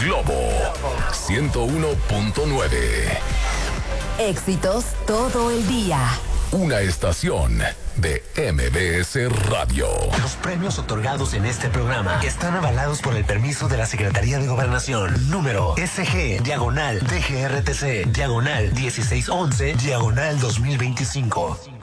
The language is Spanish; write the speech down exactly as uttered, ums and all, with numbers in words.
Globo ciento uno punto nueve. Éxitos todo el día. Una estación de M B S Radio. Los premios otorgados en este programa están avalados por el permiso de la Secretaría de Gobernación. Número S G, diagonal, D G R T C, diagonal dieciséis once, diagonal dos mil veinticinco.